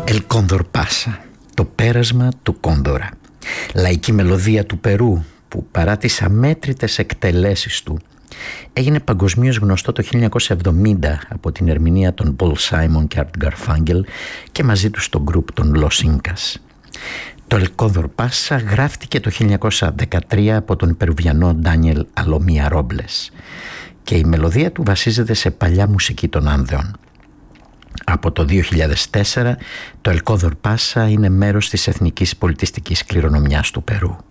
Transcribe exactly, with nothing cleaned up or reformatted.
El Cóndor Pasa, το πέρασμα του Κόντορα. Λαϊκή μελωδία του Περού που παρά τις αμέτρητες εκτελέσεις του έγινε παγκοσμίως γνωστό το χίλια εννιακόσια εβδομήντα από την ερμηνεία των Paul Simon και Art Garfunkel και μαζί τους το γκρουπ των Los Incas. Το El Cóndor Pasa γράφτηκε το χίλια εννιακόσια δεκατρία από τον Περουβιανό Daniel Alomía Robles και η μελωδία του βασίζεται σε παλιά μουσική των Άνδεων. Από το δύο χιλιάδες τέσσερα το El Cóndor Pasa είναι μέρος της εθνικής πολιτιστικής κληρονομιάς του Περού.